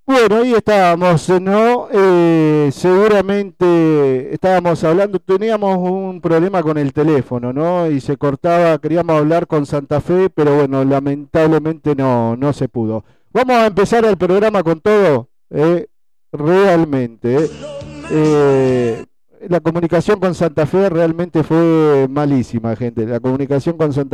Bueno, ahí estábamos, ¿no? Seguramente estábamos hablando, teníamos un problema con el teléfono, ¿no? Y se cortaba, queríamos hablar con Santa Fe, pero bueno, lamentablemente no se pudo. Vamos a empezar el programa con todo, realmente. Eh, la comunicación con Santa Fe realmente fue malísima, gente. La comunicación con Santa